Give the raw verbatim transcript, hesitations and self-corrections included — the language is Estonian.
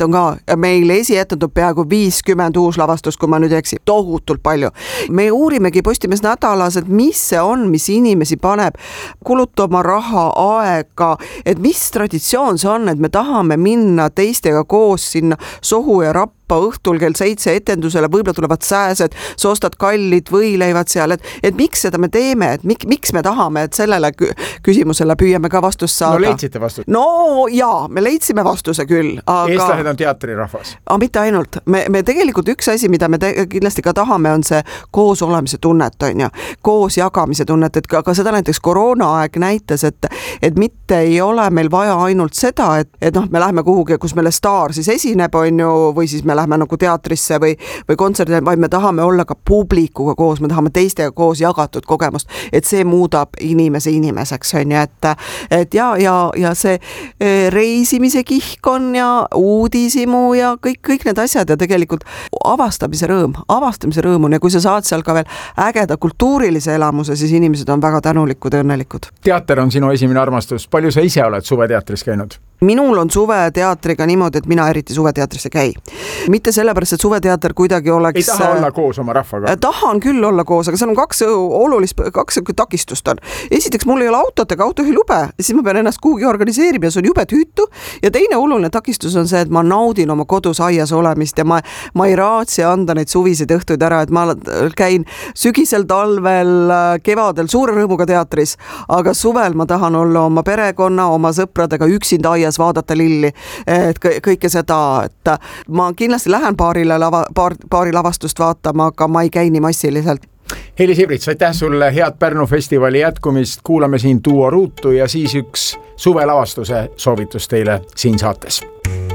on ka meil esietatud peaaegu viiskümmend uuslavastust, kui ma nüüd eksi, tohutult palju. Me uurimegi Postimees nädalas, et mis see on, mis inimesi paneb kulutama raha, aega, et mis traditsioon see on, et me tahame minna teistega koos sinna Sohu ja Rappa õhtul kell seitse etendusele, võib-olla tulevad sääsed, sa ostad kallid võileivad seal, et, et miks seda me teeme, et mik, miks me tahame, et sellele küsimusele püüame ka vastust saada. No leidsite vastust? No jaa, me leidsime vastuse küll. Aga... Eestlased on teatrirahvas. Aga mitte ainult. Me, me tegelikult üks asi, mida me te, kindlasti ka tahame, on see koos olemise tunnet, on ja koos jagamise tunnet, et ka, ka seda näiteks koroonaaeg näitas, et, et mitte ei ole meil vaja ainult seda, et, et noh, me läheme kuhugi, kus meile staar siis esineb, on ju, või siis me lähme nagu teatrisse või, või kontserdile, vaid me tahame olla ka publikuga koos, me tahame teistega koos jagatud kogemust, et see muudab inimese inimeseks, on ju, et, et ja, ja, ja see reisimise kihk on ja uudisimu ja kõik, kõik need asjad ja tegelikult avastamise rõõm, avastamise rõõm on ja kui sa saad seal ka veel ägeda kultuurilise elamuse, siis inimesed on väga tänulikud ja õnnelikud. Teater on sinu esimene armastus. Palju sa ise oled suveteatris käinud? Minul on suveteatriga niimoodi, et mina eriti suveteatrisse käi. Mitte sellepärast, et suveteater kuidagi oleks... Ei taha olla koos oma rahvaga? Tahan küll olla koos, aga seal on kaks olulist, kaks takistust on. Esiteks, mul ei ole autot ega autojuhilube, siis ma pean ennast kuhugi organiseerima ja see on jube tüütu. Ja teine oluline takistus on see, et ma naudin oma kodus aias olemist ja ma, ma ei raatsi anda neid suviseid õhtuid ära, et ma käin sügisel, talvel, kevadel suure rõõmuga teatris, aga suvel ma tahan olla oma perekonna, oma sõpradega üksinda aias vaadata lilli, et kõike seda, et ma kindlasti lähen paarile lava, paar, paari lavastust vaatama, aga ma ei käi nii massiliselt. Heli Sibrits, aitäh sulle, head Pärnu festivali jätkumist, kuulame siin Duo Ruutu ja siis üks suvelavastuse soovitus teile siin saates.